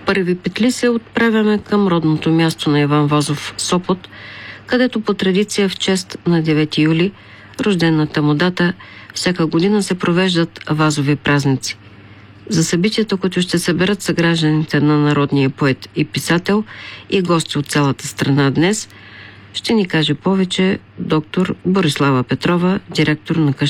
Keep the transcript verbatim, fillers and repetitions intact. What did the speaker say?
първи петли се отправяме към родното място на Иван Вазов, Сопот, където по традиция в чест на девети юли, рождената му дата, всяка година се провеждат Вазови празници. За събитията, които ще съберат съгражданите на народния поет и писател и гости от цялата страна днес, ще ни каже повече доктор Борислава Петрова, директор на къщата